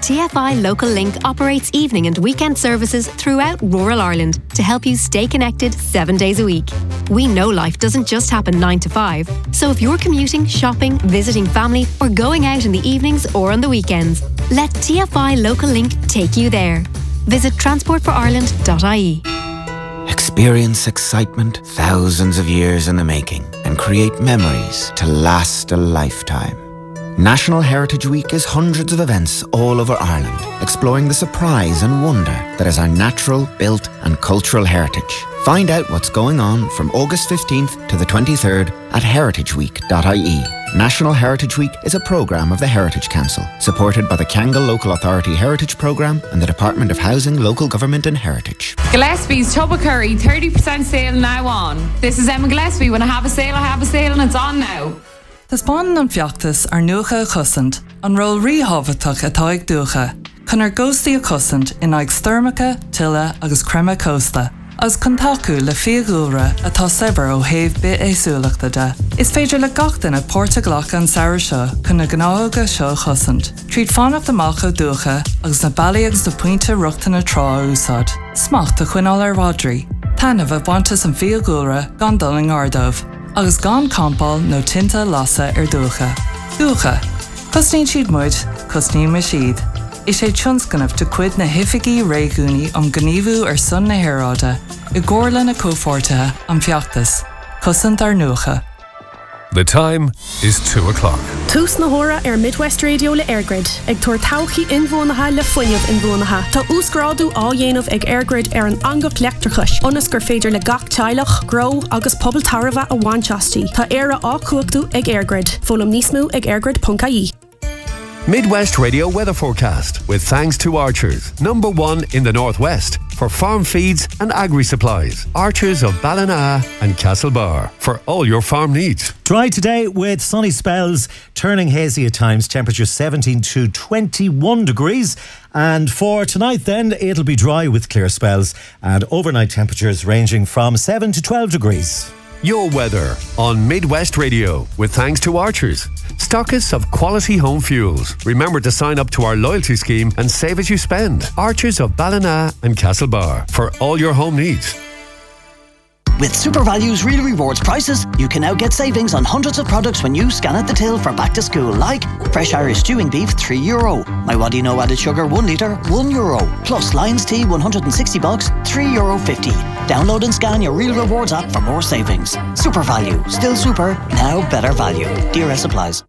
TFI Local Link operates evening and weekend services throughout rural Ireland to help you stay connected 7 days a week. We know life doesn't just happen 9 to 5, so if you're commuting, shopping, visiting family, or going out in the evenings or on the weekends, let TFI Local Link take you there. Visit transportforireland.ie. Experience excitement thousands of years in the making and create memories to last a lifetime. National Heritage Week is hundreds of events all over Ireland, exploring the surprise and wonder that is our natural, built and cultural heritage. Find out what's going on from August 15th to the 23rd at heritageweek.ie. National Heritage Week is a programme of the Heritage Council, supported by the Kangol Local Authority Heritage Programme and the Department of Housing, Local Government and Heritage. Gillespie's Tubba Curry, 30% sale now on. This is Emma Gillespie. When I have a sale and it's on now. Tá spáin an fiachtas ar nuacha a chusant, an ról ríhabhatach atá ag dúcha, chun ar góstaí a chusant in ag styrmacha, tilla agus crema costa, as contacu le fiagúra atá sebar ó héh bit éasúlachta de. Is féidir le gachtain a pórta glach an saoir seo chun na gnága seo chusant. Tríd fánacht amach ó dúcha agus na bailí agus do puinte ruchta na trá úsad. Smacht a chuinál ar Rodri. Tanamh a bhaintas an fiagúra gan duling ardómh. Agus gan campáil nó tinta lasa ar dúcha. Dúcha. Cosnín siad muid, cosnín me siad. Is sé tionscanmh de cuid na hifigií réigúnaí am gníomhú ar son na hairáide, I gcomharla na cófortathe an fiachtas. Cosant ar nuacha. The time is 2 o'clock. Tús na hóra ar Midwest Radio le Airgrid. Ag tuair tauchaí inmhónatha le foiineamh inmhónatha. Tá úsgrádu á dhéanamh ag Airgrid ar an angach leachtarchais. Onas gur féidir le gach teilech, gro agus pobl tarva a bhainteastí. Tá éire á cuachtú ag Airgrid. Fólam níos mó ag airgrid.ie. Midwest Radio weather forecast with thanks to Archers, #1 in the Northwest for farm feeds and agri-supplies. Archers of Ballina and Castlebar for all your farm needs. Dry today with sunny spells, turning hazy at times, temperatures 17 to 21 degrees. And for tonight then, it'll be dry with clear spells and overnight temperatures ranging from 7 to 12 degrees. Your weather on Midwest Radio with thanks to Archers, stockists of quality home fuels. Remember to sign up to our loyalty scheme and save as you spend. Archers of Ballina and Castlebar for all your home needs. With SuperValue's Real Rewards prices, you can now get savings on hundreds of products when you scan at the till for back to school, like fresh Irish stewing beef, €3. My What Do You Know added sugar, 1 litre, €1. Plus Lions Tea, 160 bucks, €3.50. Download and scan your Real Rewards app for more savings. SuperValue, still super, now better value. DRS applies.